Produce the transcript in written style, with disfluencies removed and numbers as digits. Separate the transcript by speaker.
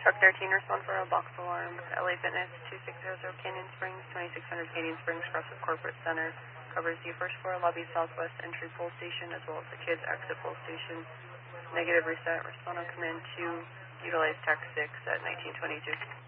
Speaker 1: Truck 13, respond for a box alarm. LA Fitness, 2600 Canyon Springs, 2600 Canyon Springs, across the corporate center. Covers the first floor lobby southwest entry pole station as well as the kids exit pole station. Negative reset. Respond on command 2. Utilize TAC 6 at 1922.